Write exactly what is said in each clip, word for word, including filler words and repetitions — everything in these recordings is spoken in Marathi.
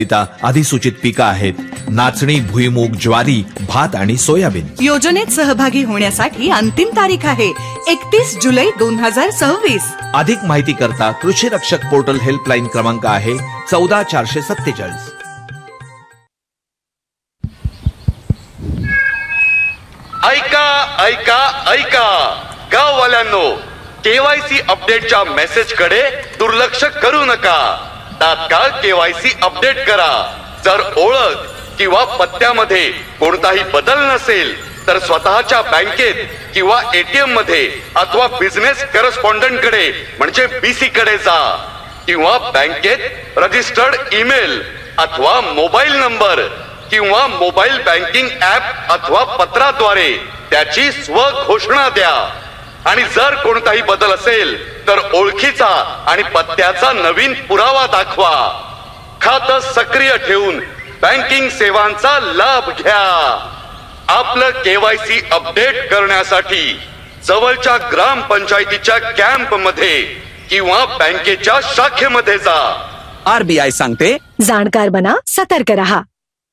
अधिसूचित पिकं आहेत नाचणी, भुईमूग, ज्वारी, भात आणि सोयाबीन. योजनेत सहभागी होण्यासाठी अंतिम तारीख आहे एकतीस जुलै दोन हजार सव्वीस. अधिक माहिती करता कृषी रक्षक पोर्टल हेल्पलाईन क्रमांक आहे चौदा चारशे सत्तेचाळीस. ऐका ऐका ऐका गाववाल्यांनो, केवायसी अपडेटच्या मेसेज कडे दुर्लक्ष करू नका. तात्काळ केवायसी अपडेट करा. जर ओळख किंवा पत्त्यामध्ये कोणताही बदल नसेल तर स्वतःच्या बँकेत किंवा एटीएम मध्ये अथवा बिझनेस करस्पॉन्डंट कडे म्हणजे बीसी कडे जा किंवा बँकेत रजिस्टर्ड ईमेल अथवा मोबाईल नंबर किंवा मोबाईल बँकिंग ऍप अथवा पत्राद्वारे त्याची स्वघोषणा द्या. आणि जर कोणताही बदल असेल तर ओळखीचा आणि पत्त्याचा नवीन पुरावा दाखवा. खातं सक्रिय ठेवून बँकिंग सेवांचा लाभ घ्या. आपलं केवायसी अपडेट करण्यासाठी जवळच्या ग्रामपंचायतीच्या कॅम्प मध्ये किंवा बँकेच्या शाखेमध्ये जा. आरबीआय सांगते, जाणकार बना, सतर्क रहा.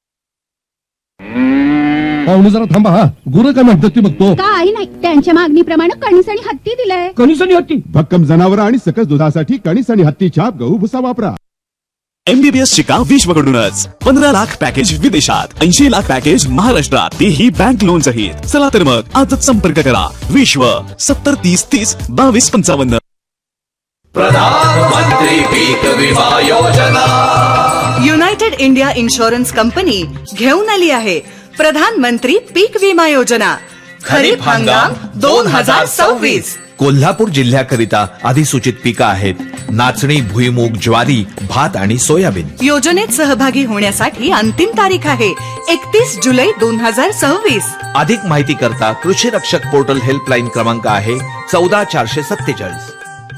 पाहुणे जरा थांबा. हा गुरं काय म्हणतात ते बघतो. काही नाही, त्यांच्या मागणीप्रमाणे कणीस आणि हत्ती दिलंय. कणीस आणि हत्ती भक्कम जनावर आणि सकस दुधासाठी कणीस आणि हत्तीच्या गहू भुसा वापरा. एमबीबीएस शिका विश्वकडूनच. पंधरा लाख पॅकेज विदेशात, ऐंशी लाख पॅकेज महाराष्ट्रात, तेही बँक लोन सहित. चला तर मग आजच संपर्क करा. विश्व सत्तर तीस तीस बावीस पंचावन्न. प्रधानमंत्री पीक विमा योजना. युनायटेड इंडिया इन्शुरन्स कंपनी घेऊन आली आहे प्रधानमंत्री पीक विमा योजना खरीप हंगाम दोन हजार सव्वीस. कोल्हापूर जिल्ह्याकरिता अधिसूचित पिकं आहेत नाचणी, भुईमूग, ज्वारी, भात आणि सोयाबीन. योजनेत सहभागी होण्यासाठी अंतिम तारीख आहे एकतीस जुलै दोन हजार सव्वीस. अधिक माहिती करता कृषी रक्षक पोर्टल हेल्पलाईन क्रमांक आहे चौदा चारशे सत्तेचाळीस.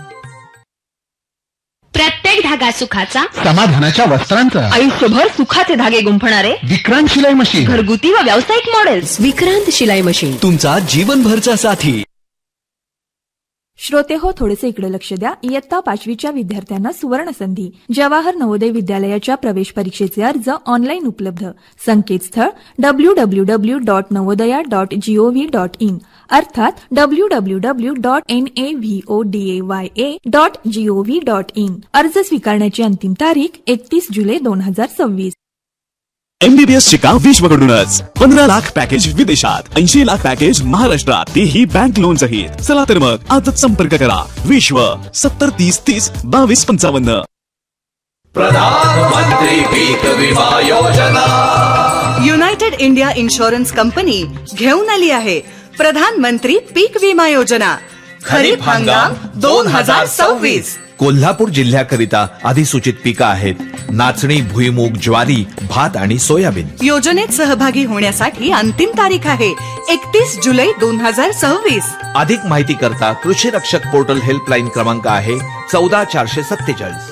प्रत्येक धागा सुखाचा, समाधानाच्या वस्त्रांचा, आयुष्यभर सुखाचे धागे गुंफणारे विक्रांत शिलाई मशीन, घरगुती व व्यावसायिक मॉडेल्स. विक्रांत शिलाई मशीन, तुमचा जीवनभरचा साथी. श्रोते हो, थोडेसे इकडे लक्ष द्या. इयत्ता पाचवीच्या विद्यार्थ्यांना सुवर्ण संधी. जवाहर नवोदय विद्यालयाच्या प्रवेश परीक्षेचे अर्ज ऑनलाईन उपलब्ध. संकेतस्थळ W W W dot Navodaya dot G O V dot in अर्थात W W W dot N A V O D A Y A dot G O V dot in. अर्ज स्वीकारण्याची अंतिम तारीख एकतीस जुलै दोन हजार सव्वीस. एमबीबीएस शिका विश्वकडूनच. पंधरा लाख पॅकेज विदेशात, ऐंशी लाख पॅकेज महाराष्ट्रात, तेही बँक लोन सहित. चला तर मग आजच संपर्क करा. विश्व सत्तर तीस तीस बावीस पंचावन्न. प्रधानमंत्री पीक विमा योजना. युनायटेड इंडिया इन्शुरन्स कंपनी घेऊन आली आहे प्रधानमंत्री पीक विमा योजना खरीप हंगाम दोन हजार सव्वीस. कोल्हापूर जिल्ह्याकरिता अधिसूचित पिकं आहेत नाचणी, भुईमूग, ज्वारी, भात आणि सोयाबीन. योजनेत सहभागी होण्यासाठी अंतिम तारीख आहे एकतीस जुलै दोन हजार सव्वीस. अधिक माहिती करता कृषी रक्षक पोर्टल हेल्पलाईन क्रमांक आहे चौदा चारशे सत्तेचाळीस.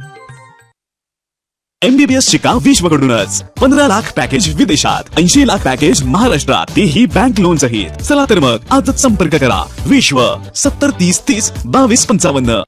एमबीबीएस शिका विश्वकडूनच. पंधरा लाख पॅकेज विदेशात, ऐंशी लाख पॅकेज महाराष्ट्रात, तेही बँक लोन सहित. चला तर मग आजच संपर्क करा. विश्व सत्तर तीस तीस बावीस पंचावन्न.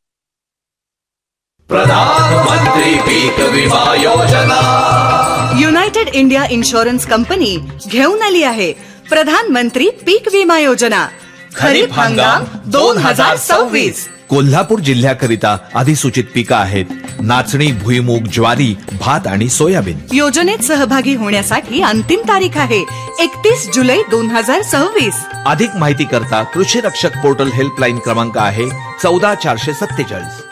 प्रधानमंत्री पीक विमा योजना. युनायटेड इंडिया इन्शुरन्स कंपनी घेऊन आली आहे प्रधानमंत्री पीक विमा योजना खरीप हंगाम दोन हजार सव्वीस. कोल्हापूर जिल्ह्याकरिता अधिसूचित पिकं आहेत नाचणी, भुईमूग, ज्वारी, भात आणि सोयाबीन. योजनेत सहभागी होण्यासाठी अंतिम तारीख आहे एकतीस जुलै दोन हजार सव्वीस. अधिक माहिती करता कृषी रक्षक पोर्टल हेल्पलाईन क्रमांक आहे चौदा चारशे सत्तेचाळीस.